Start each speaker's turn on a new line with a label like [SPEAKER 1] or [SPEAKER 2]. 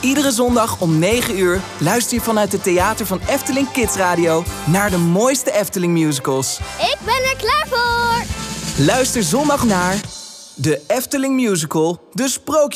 [SPEAKER 1] Iedere zondag om 9 uur luister je vanuit het theater van Efteling Kids Radio naar de mooiste Efteling musicals.
[SPEAKER 2] Ik ben er klaar voor!
[SPEAKER 1] Luister zondag naar de Efteling Musical, De Sprookjes.